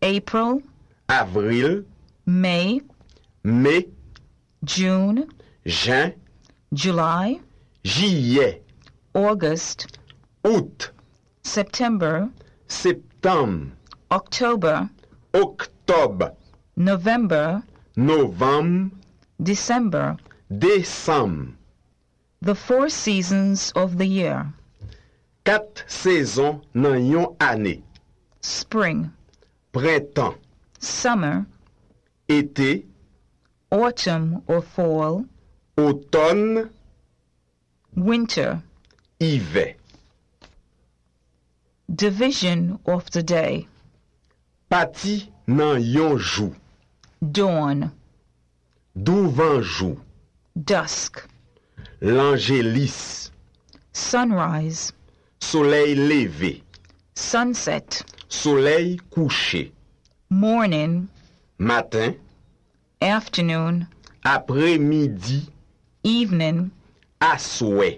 April, avril, May, mai, June, juin, July, juillet, August, août, September, septembre, October, octobre, November, novembre, December. décembre. The 4 seasons of the year. 4 saisons nan yon année. Spring, Printemps, summer, été, autumn or fall, automne, winter. hiver. Division of the day. Pati nan yon jou. Dawn, Douvan jou. dusk, L'angélis. sunrise, Soleil levé. sunset, Soleil couché. morning, Matin, afternoon, après-midi, evening, asoué.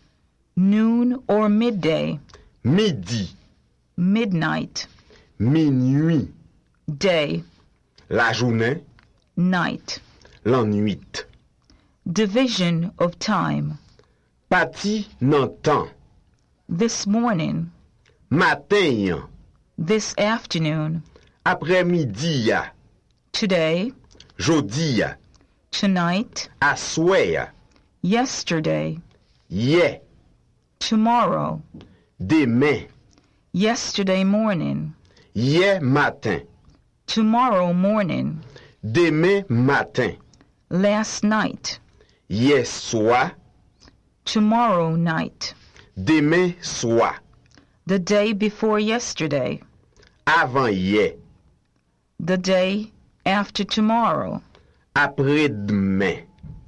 noon or midday, Midi, midnight, minuit. day, La journée, night. la nuit. Division of time. Pati nan tan. This morning, Matin yan. this afternoon, Après-midi ya. today, Jodi ya. tonight, Asoué ya. yesterday, Ye. tomorrow, Demain. yesterday morning, Hier matin. tomorrow morning, Demain matin. last night, Hier soir. tomorrow night, Demain soir. the day before yesterday, Avant hier. the day after tomorrow, Après-demain.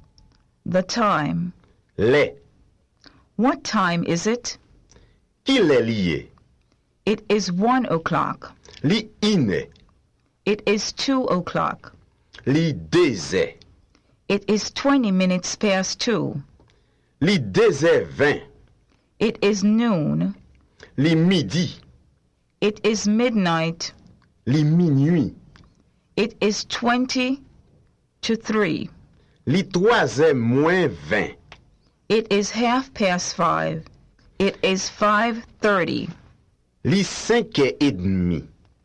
the time. Les. What time is it? Qui l'est lié? It is 1 o'clock. Li inè. It is 2 o'clock. Li dezè. It is 20 minutes past 2. Li dezè 20. It is noon. Li midi. It is midnight. Li minuit. It is 20 to 3. Li troazè moins 20. It is 5:30. It is 5:30. Li 5:30.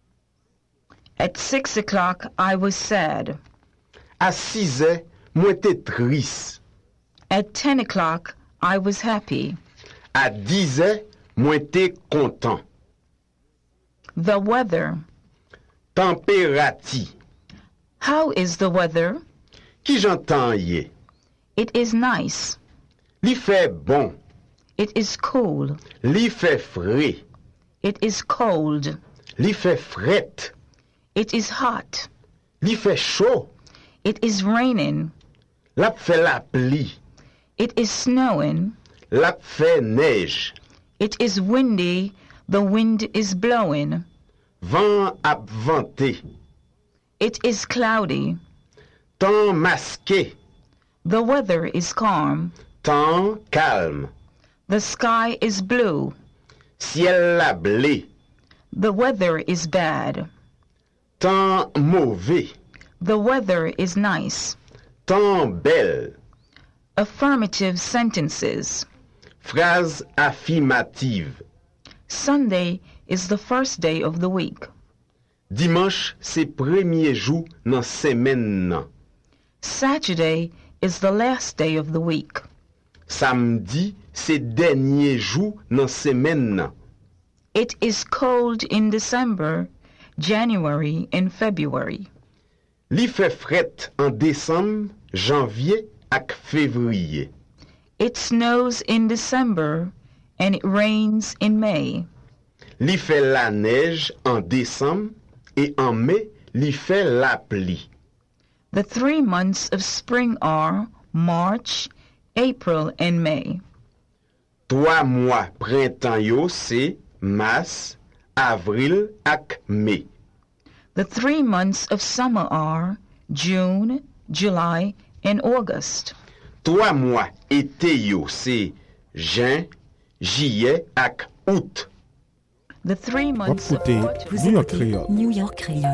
At 6 o'clock I was sad. A 6 mwen te tris. At 10 o'clock I was happy. A 10 mwen te kontan. The weather. Temperati. How is the weather? Ki jantan ye? It is nice. Li fè bon. It is cool. Li fè fre. It is cold. Li fè fret. It is hot. Li fè chaud. It is raining. Lap fè la pli. It is snowing. Lap fè neige. It is windy. The wind is blowing. Van ap vante. It is cloudy. Tan maske. The weather is calm. Tan kalm. The sky is blue. Ciel la blé. The weather is bad. Tan mauvais. The weather is nice. Tan bel. Affirmative sentences. Phrase affirmative. Sunday is the first day of the week. Dimanche, se premier jou nan semen nan. Saturday is the last day of the week. Samedi, se denye jou nan semen nan. It is cold in December, January, and February. Li fè fret en décembre, janvier ak février. It snows in December and it rains in May. Li fè la neige en décembre et en mai li fè la pli. The 3 months of spring are March, April, and May. 3 mois printemps yo se mars, avril ak mai. The 3 months of summer are June, July, and August. 3 mois été yo se juin, juillet ak août. The 3 months of Écoutez autumn. New York Creole. New York Creole.